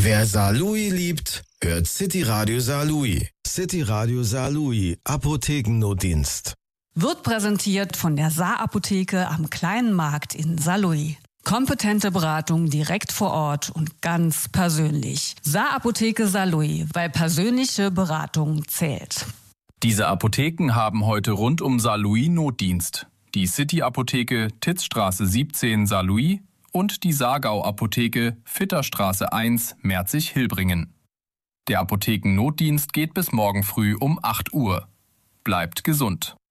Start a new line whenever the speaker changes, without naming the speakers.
Wer Saarlouis liebt, hört City Radio Saarlouis. City Radio Saarlouis, Apothekennotdienst.
Wird präsentiert von der Saar-Apotheke am Kleinen Markt in Saarlouis. Kompetente Beratung direkt vor Ort und ganz persönlich. Saar-Apotheke Saarlouis, weil persönliche Beratung zählt.
Diese Apotheken haben heute rund um Saarlouis Notdienst. Die City-Apotheke Titzstraße 17 Saarlouis und die Saargau-Apotheke Vitterstraße 1 Merzig-Hilbringen. Der Apothekennotdienst geht bis morgen früh um 8 Uhr. Bleibt gesund.